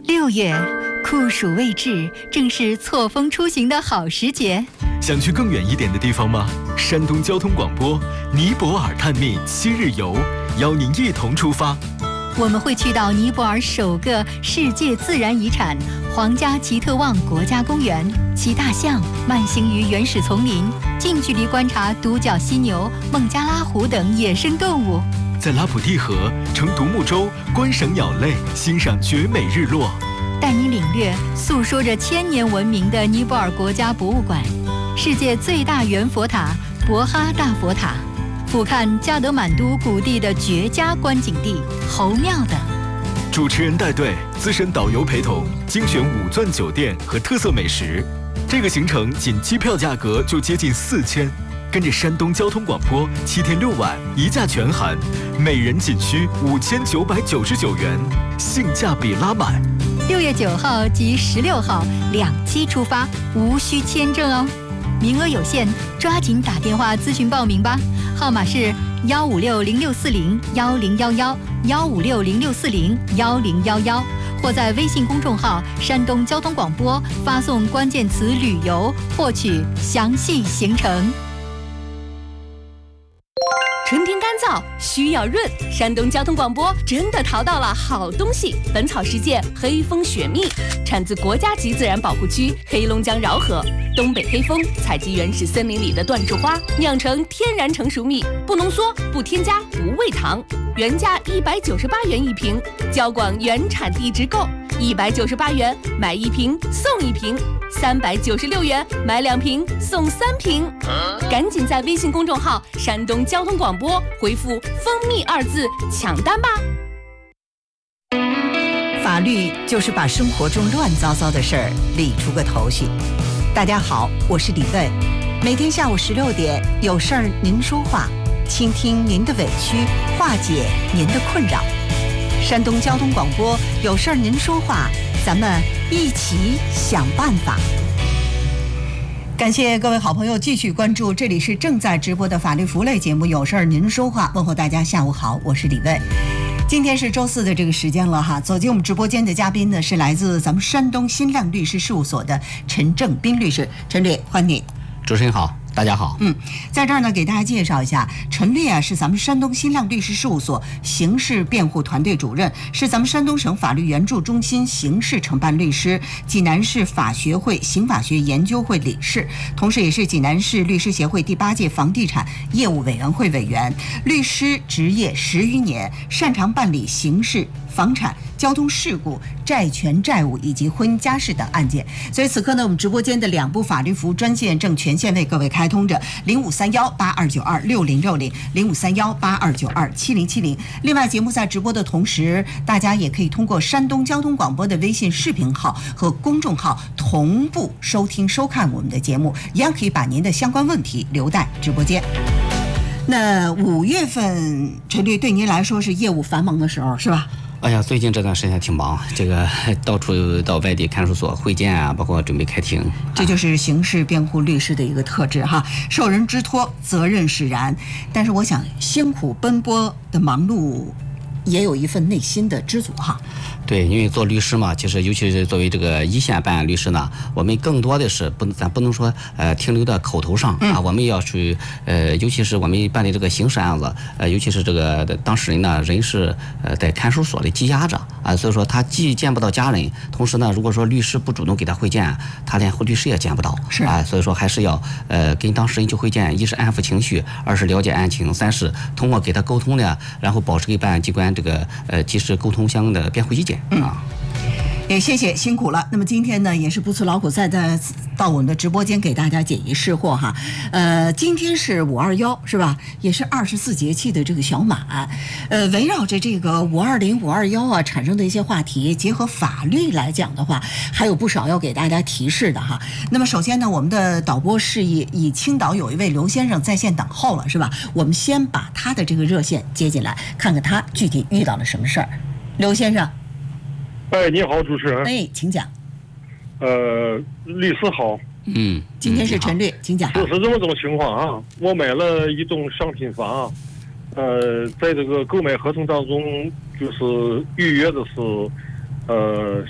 6月，酷暑未至，正是错峰出行的好时节。 想去更远一点的地方吗？山东交通广播尼泊尔探秘7日游，邀您一同出发。 我们会去到尼泊尔首个世界自然遗产皇家奇特旺国家公园，骑大象慢行于原始丛林，近距离观察独角犀牛、孟加拉虎等野生动物。 在拉普蒂河乘独木舟观赏鸟类，欣赏绝美日落。 带你领略诉说着1000年文明的尼泊尔国家博物馆，世界最大圆佛塔博哈大佛塔，俯瞰加德满都谷地的绝佳观景地侯庙等。 主持人带队，资深导游陪同，精选5钻酒店和特色美食。这个行程仅机票价格就接近4000，跟着山东交通广播7天6晚1价全含，每人仅需5999元，性价比拉满。 6月9号及16号2期出发，无需签证哦，名额有限，抓紧打电话咨询报名吧，号码是15606401011，15606401011，或在微信公众号山东交通广播发送关键词旅游，获取详细行程。 春天干燥需要润，山东交通广播真的淘到了好东西。本草世界黑蜂雪蜜产自国家级自然保护区黑龙江饶河，东北黑蜂采集原始森林里的椴树花，酿成天然成熟蜜，不浓缩，不添加，不喂糖，原价198元一瓶，交广原产地直购，198元买1瓶送1瓶，396元买2瓶送3瓶，赶紧在微信公众号山东交通广播回复蜂蜜2字抢单吧。 法律就是把生活中乱糟糟的事儿理出个头绪。大家好，我是李卫，每天下午16点，有事儿您说话，倾听您的委屈，化解您的困扰。山东交通广播，有事儿您说话，咱们一起想办法。感谢各位好朋友继续关注，这里是正在直播的法律服务类节目《有事儿您说话》，问候大家下午好，我是李卫。今天是周4的这个时间了哈，走进我们直播间的嘉宾呢是来自咱们山东新亮律师事务所的陈正斌律师。陈律，欢迎你。 主持人好，大家好。 在这儿呢，给大家介绍一下，陈律啊是咱们山东新亮律师事务所刑事辩护团队主任，是咱们山东省法律援助中心刑事承办律师，济南市法学会刑法学研究会理事，同时也是济南市律师协会第8届房地产业务委员会委员。律师执业10余年，擅长办理刑事、房产、交通事故、债权债务以及婚姻家事等案件。所以此刻呢，我们直播间的2部法律服务专线正全线为各位开通着，053182926060，0531827070。另外，节目在直播的同时，大家也可以通过山东交通广播的微信视频号和公众号同步收听收看我们的节目，一样可以把您的相关问题留在直播间。那5月份，陈律对您来说是业务繁忙的时候，是吧？ 哎呀，最近这段时间挺忙，这个到处到外地看守所会见啊，包括准备开庭。 这就是刑事辩护律师的一个特质哈，受人之托，责任使然。但是我想，辛苦奔波的忙碌，也有一份内心的知足哈。 对，因为做律师嘛，其实尤其是作为这个一线办案律师呢，我们更多的是咱不能说停留在口头上啊，我们要去尤其是我们办理这个刑事案子，尤其是这个当事人呢，人是在看守所里羁押着啊，所以说他既见不到家人，同时呢，如果说律师不主动给他会见，他连律师也见不到， 是啊，所以说还是要跟当事人去会见，一是安抚情绪，二是了解案情，三是通过给他沟通呢，然后保持给办案机关这个及时沟通相应的辩护意见。 也谢谢辛苦了。那么今天呢，也是不辞劳苦再到我们的直播间给大家解疑释惑哈。今天是521是吧？也是24节气的这个小满。围绕着这个520、521啊产生的一些话题，结合法律来讲的话，还有不少要给大家提示的哈。那么首先呢，我们的导播示意以青岛有一位刘先生在线等候了是吧？我们先把他的这个热线接进来，看看他具体遇到了什么事儿。刘先生。 哎，你好，主持人。 哎，请讲。 律师好。 今天是陈律，请讲。 就是这么种情况啊，我买了一栋商品房，在这个购买合同当中，就是预约的是，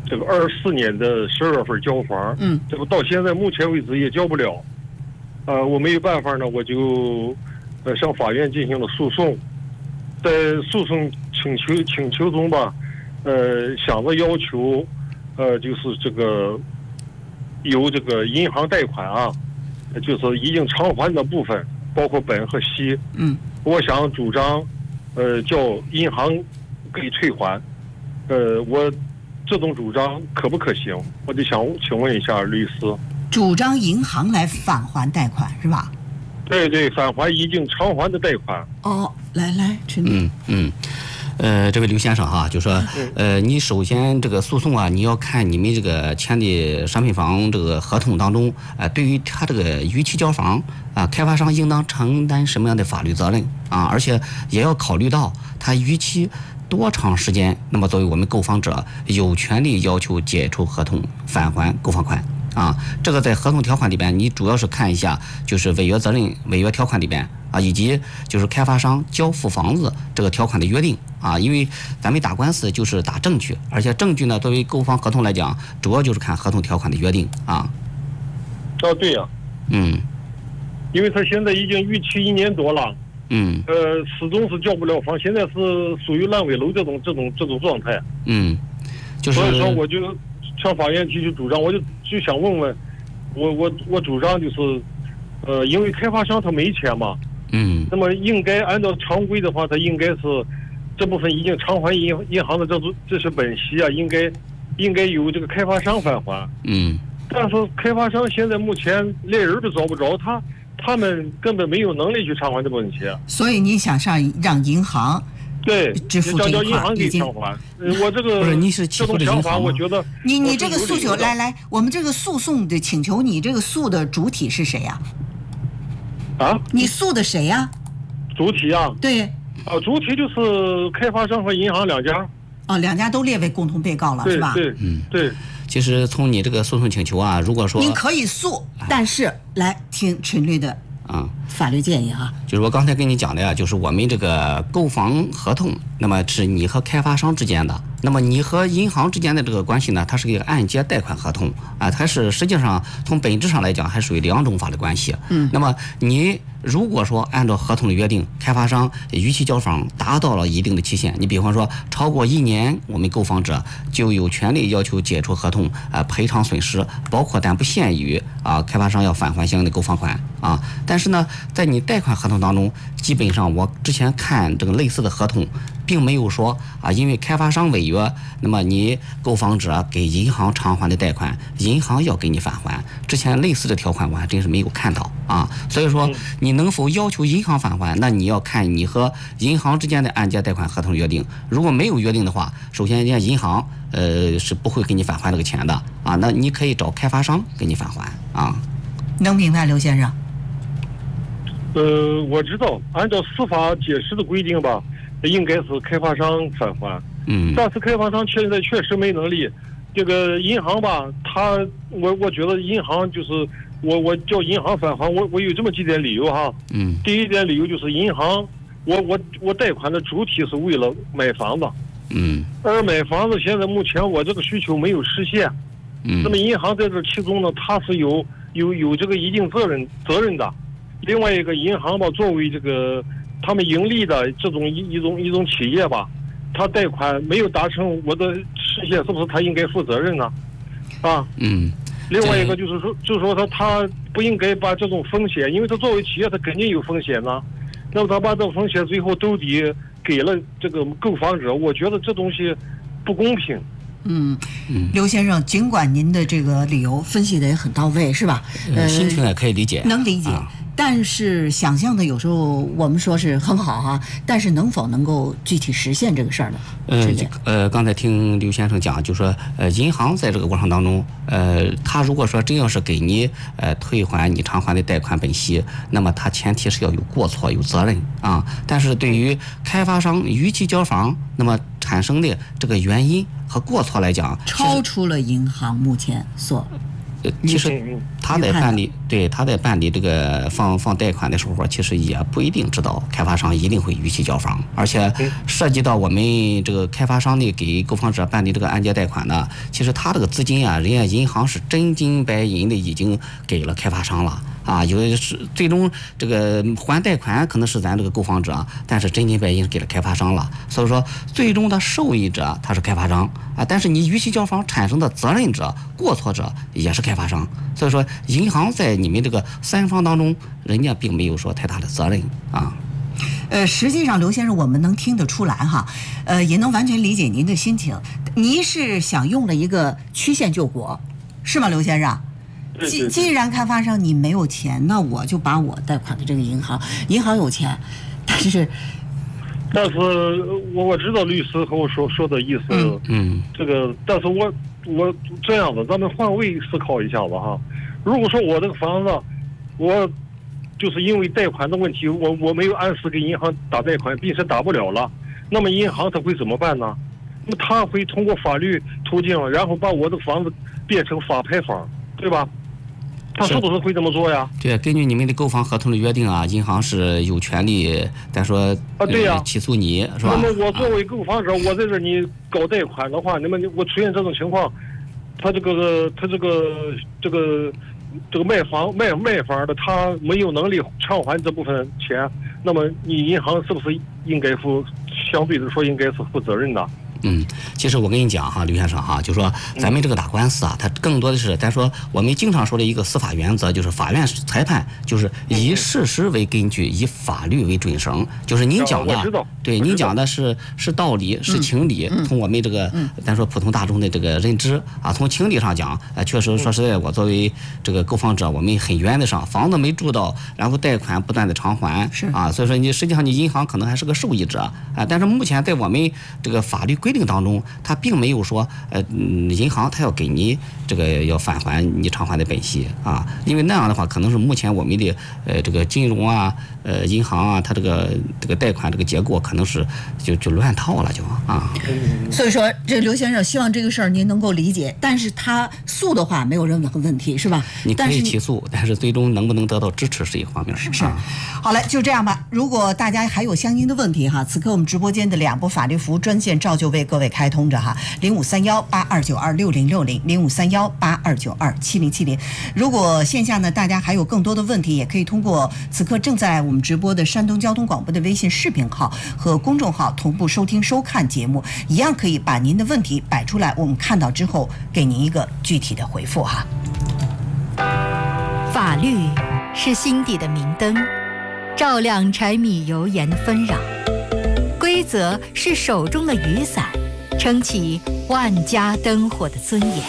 这个24年的12月份交房，这个到现在目前为止也交不了，我没有办法呢，我就向法院进行了诉讼，在诉讼请求中吧，想着要求，就是这个由这个银行贷款啊，就是已经偿还的部分，包括本和息，我想主张，叫银行给退还，我这种主张可不可行？我就想请问一下律师。 主张银行来返还贷款是吧？ 对对，返还已经偿还的贷款。 哦，来，陈律。 这位刘先生哈，就说，你首先这个诉讼啊，你要看你们这个签的商品房这个合同当中，对于他这个逾期交房啊，开发商应当承担什么样的法律责任啊？而且也要考虑到他逾期多长时间，那么作为我们购房者有权利要求解除合同，返还购房款。这个在合同条款里边，你主要是看一下，就是违约责任、违约条款里边啊，以及就是开发商交付房子这个条款的约定啊。因为咱们打官司就是打证据，而且证据呢，作为购房合同来讲，主要就是看合同条款的约定啊。 对呀。因为他现在已经逾期1年多了。始终是交不了房，现在是属于烂尾楼这种状态。 就是所以说我就向法院提出主张，我就想问问，我主张就是，因为开发商他没钱嘛，那么应该按照常规的话，他应该是这部分已经偿还银行的这些本息啊，应该由这个开发商返还。但是开发商现在目前连人都找不着，他们根本没有能力去偿还这本息。 所以你想让银行对支付这一块已经偿还。我这个不是你是这种想法，我觉得你这个诉求，来，我们这个诉讼的请求，你这个诉的主体是谁呀？你诉的谁呀？ 主体啊？ 对。 主体就是开发商和银行两家。 两家都列为共同被告了，是吧？ 对。 其实从你这个诉讼请求啊，如果说您可以诉，但是来听陈律的法律建议哈。 就是我刚才跟你讲的呀，就是我们这个购房合同，那么是你和开发商之间的，那么你和银行之间的这个关系呢，它是一个按揭贷款合同啊，它是实际上从本质上来讲还属于2种法律关系。那么你如果说按照合同的约定，开发商逾期交房达到了一定的期限，你比方说超过1年，我们购房者就有权利要求解除合同，赔偿损失，包括但不限于开发商要返还相应的购房款啊。但是呢，在你贷款合同当中，基本上我之前看这个类似的合同，并没有说因为开发商违约，那么你购房者给银行偿还的贷款，银行要给你返还。之前类似的条款我还真是没有看到啊。所以说你能否要求银行返还，那你要看你和银行之间的按揭贷款合同约定。如果没有约定的话，首先人家银行是不会给你返还这个钱的啊。那你可以找开发商给你返还啊。 能明白刘先生？ 我知道，按照司法解释的规定吧，应该是开发商返还。但是开发商现在确实没能力。这个银行吧，我觉得银行就是我叫银行返还，我有这么几点理由哈。第一点理由就是银行，我贷款的主体是为了买房子。而买房子现在目前我这个需求没有实现。那么银行在这其中呢，它是有这个一定责任的。另外一个银行吧，作为这个他们盈利的这种一种企业吧，他贷款没有达成我的实现，是不是他应该负责任呢？另外一个就是说他不应该把这种风险，因为他作为企业他肯定有风险呢，那么他把这个风险最后兜底给了这个购房者，我觉得这东西不公平。 刘先生，尽管您的这个理由分析的也很到位，是吧？ 心情也可以理解， 能理解。但是想象的有时候我们说是很好哈，但是能否能够具体实现这个事儿呢？ 刚才听刘先生讲，就说银行在这个过程当中，他如果说真要是给你退还你偿还的贷款本息，那么他前提是要有过错有责任啊。但是对于开发商逾期交房，那么产生的这个原因和过错来讲， 超出了银行目前所。 其实他在办理这个放贷款的时候，其实也不一定知道开发商一定会逾期交房，而且涉及到我们这个开发商的给购房者办理这个按揭贷款呢，其实他这个资金啊，人家银行是真金白银的已经给了开发商了。有的是最终这个还贷款可能是咱这个购房者，但是真金白银给了开发商了，所以说最终的受益者他是开发商但是你逾期交房产生的责任者、过错者也是开发商，所以说银行在你们这个三方当中，人家并没有说太大的责任实际上，刘先生，我们能听得出来哈，也能完全理解您的心情。您是想用了一个曲线救国，是吗，刘先生？既然开发商你没有钱，那我就把我贷款的这个银行有钱，但是我知道律师和我说的意思，这个，但是我这样子，咱们换位思考一下子哈。如果说我这个房子，我就是因为贷款的问题，我没有按时给银行打贷款，并且打不了了，那么银行它会怎么办呢？那他会通过法律途径，然后把我的房子变成法拍房，对吧？他是不是会这么做呀？ 对，根据你们的购房合同的约定银行是有权利，咱说对呀， 起诉你是吧？ 那么我作为购房者，我在这你搞贷款的话，那么我出现这种情况，他这个卖房的他没有能力偿还这部分钱，那么你银行是不是应该相对的说应该是负责任的？ 其实我跟你讲哈，刘先生哈，就说咱们这个打官司它更多的是咱说我们经常说的一个司法原则，就是法院裁判就是以事实为根据，以法律为准绳。就是您讲的，对，您讲的是道理，是情理。从我们这个咱说普通大众的这个认知从情理上讲，确实说实在，我作为这个购房者，我们很冤的上，房子没住到，然后贷款不断的偿还，所以说你实际上你银行可能还是个受益者但是目前在我们这个法律规定当中，他并没有说银行他要给你这个要返还你偿还的本息因为那样的话可能是目前我们的这个金融银行它这个贷款这个结构可能是就乱套了所以说这刘先生希望这个事儿您能够理解，但是他诉的话没有任何问题是吧？ 你可以起诉，但是最终能不能得到支持是一方面。 是好了，就这样吧。如果大家还有相应的问题此刻我们直播间的2部法律服务专线照旧为各位开通着0531-8292-6060，0531-8292-7070。如果线下呢大家还有更多的问题，也可以通过此刻正在我们直播的山东交通广播的微信视频号和公众号同步收听收看节目，一样可以把您的问题摆出来，我们看到之后给您一个具体的回复法律是心底的明灯，照亮柴米油盐的纷扰；规则是手中的雨伞，撑起万家灯火的尊严。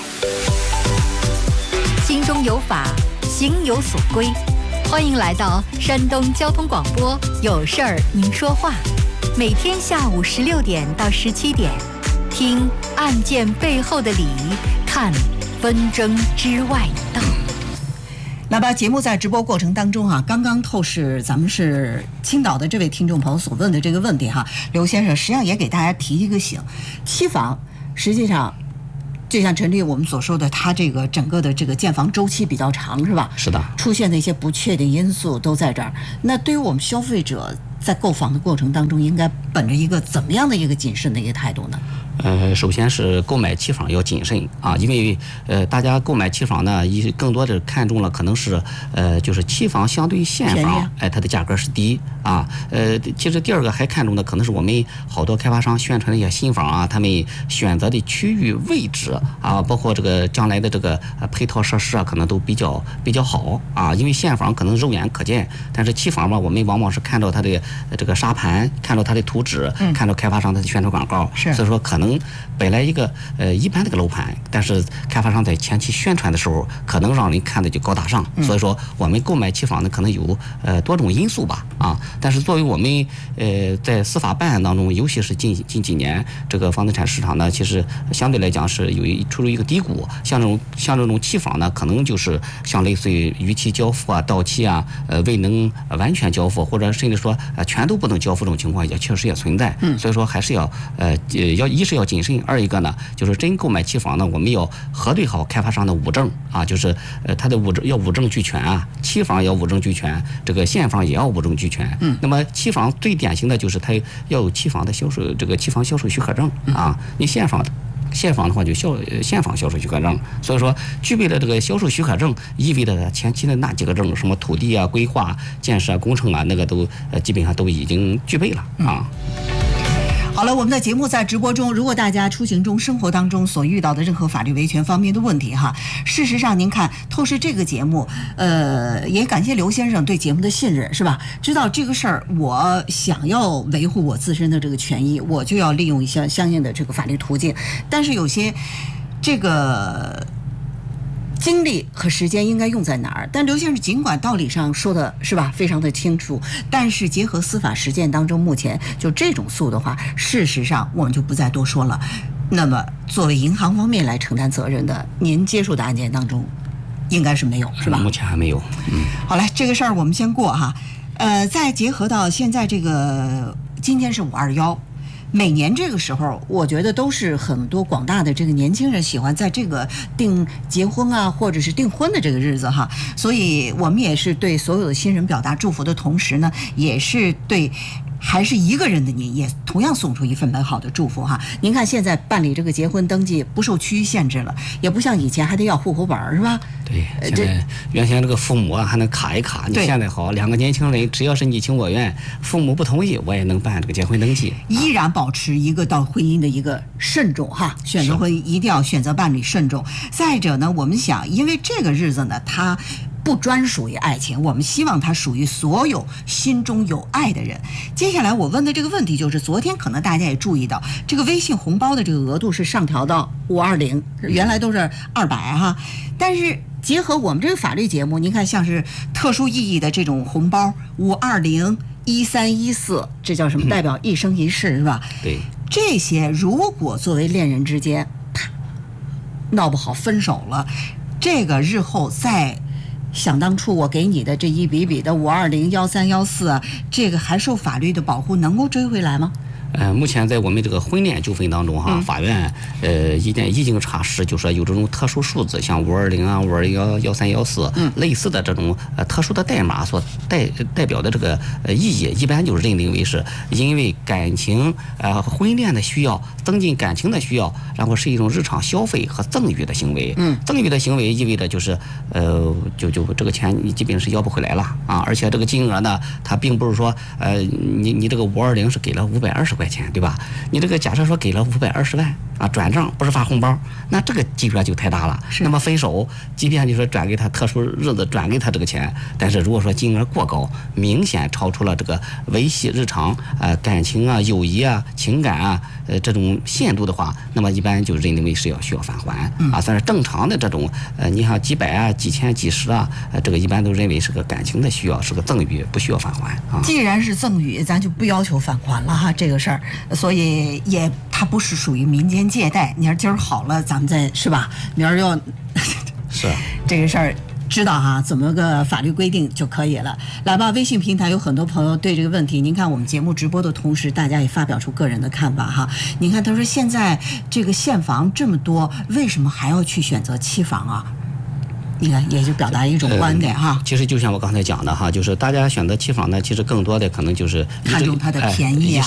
心中有法，行有所归。欢迎来到山东交通广播，有事儿您说话，每天下午16点到17点，听案件背后的理，看纷争之外的道。 来吧，节目在直播过程当中刚刚透视咱们是青岛的这位听众朋友所问的这个问题刘先生实际上也给大家提一个醒，期房实际上就像陈律我们所说的，它这个整个的这个建房周期比较长是吧？ 是的， 出现的一些不确定因素都在这儿。那对于我们消费者在购房的过程当中，应该本着一个怎么样的一个谨慎的一个态度呢？ 首先是购买期房要谨慎因为大家购买期房呢，更多的看重了可能是就是期房相对于现房，它的价格是低其实第二个还看重的可能是我们好多开发商宣传的一些新房他们选择的区域位置包括这个将来的这个配套设施可能都比较好因为现房可能肉眼可见，但是期房我们往往是看到它的这个沙盘，看到它的图纸，看到开发商它的宣传广告，所以说可能本来一个一般的个楼盘，但是开发商在前期宣传的时候，可能让人看的就高大上。所以说我们购买期房呢，可能有多种因素吧但是作为我们在司法办案当中，尤其是近几年这个房地产市场呢，其实相对来讲是处于一个低谷。像这种期房呢，可能就是像类似于逾期交付到期未能完全交付，或者甚至说全都不能交付这种情况也确实也存在。所以说还是要一是要谨慎。二一个呢，就是真购买期房呢，我们要核对好开发商的物证啊，就是他的物证俱全啊，期房要物证俱全，这个现房也要物证俱全。那么期房最典型的就是它要有期房的期房销售许可证啊，你现房的话就现房销售许可证，所以说具备了这个销售许可证，意味着前期的那几个证，什么土地啊、规划、建设、工程啊，那个都基本上都已经具备了啊。 好了，我们的节目在直播中，如果大家出行中、生活当中所遇到的任何法律维权方面的问题哈，事实上您看透视这个节目，也感谢刘先生对节目的信任，是吧？知道这个事儿，我想要维护我自身的这个权益，我就要利用一些相应的这个法律途径，但是有些这个精力和时间应该用在哪儿？但刘先生尽管道理上说的是吧，非常的清楚，但是结合司法实践当中，目前就这种诉的话，事实上我们就不再多说了。那么作为银行方面来承担责任的，您接触的案件当中，应该是没有，是吧？ 目前还没有。 好嘞，这个事儿我们先过哈。再结合到现在这个，今天是521。每年这个时候，我觉得都是很多广大的这个年轻人喜欢在这个结婚啊，或者是订婚的这个日子哈，所以我们也是对所有的新人表达祝福的同时呢，也是对还是一个人的您也同样送出一份美好的祝福哈。您看现在办理这个结婚登记不受区域限制了，也不像以前还得要户口本是吧？ 对，现在原先这个父母啊还能卡一卡，你现在好，两个年轻人只要是你情我愿，父母不同意，我也能办这个结婚登记， 依然保持一个到婚姻的一个慎重哈，选择婚姻一定要选择伴侣慎重。再者呢，我们想，因为这个日子呢，它不专属于爱情，我们希望它属于所有心中有爱的人。接下来我问的这个问题就是，昨天可能大家也注意到，这个微信红包的这个额度是上调到520，原来都是200哈，但是结合我们这个法律节目，您看像是特殊意义的这种红包520、1314，这叫什么？代表一生一世是吧？ 对， 这些如果作为恋人之间，闹不好分手了，这个日后再想当初我给你的这一笔笔的520、1314，这个还受法律的保护，能够追回来吗？ 目前在我们这个婚恋纠纷当中哈，法院已经查实，就说有这种特殊数字，像520啊、521、1314，类似的这种特殊的代码所代表的这个意义，一般就是认定为是因为感情婚恋的需要，增进感情的需要，然后是一种日常消费和赠与的行为。赠与的行为意味着就是就这个钱你基本是要不回来了啊，而且这个金额呢，它并不是说你这个520是给了520块钱，对吧？你这个假设说给了520万啊，转账不是发红包，那这个金额就太大了。那么分手，即便就说转给他特殊日子转给他这个钱，但是如果说金额过高，明显超出了这个维系日常感情啊、友谊啊、情感啊这种限度的话，那么一般就认定为是需要返还啊，算是正常的这种你像几百啊、几千、几十啊，这个一般都认为是个感情的需要，是个赠与，不需要返还啊。 既然是赠与，咱就不要求返还了哈，这个事儿，所以它不是属于民间借贷。你要今儿好了，咱们再是吧？明儿又是这个事儿。知道哈，怎么个法律规定就可以了。来吧，微信平台有很多朋友对这个问题，您看我们节目直播的同时，大家也发表出个人的看法哈。您看，他说现在这个现房这么多，为什么还要去选择期房啊？你看，也就表达一种观点哈。 其实就像我刚才讲的哈，就是大家选择期房呢，其实更多的可能就是看重它的便宜啊。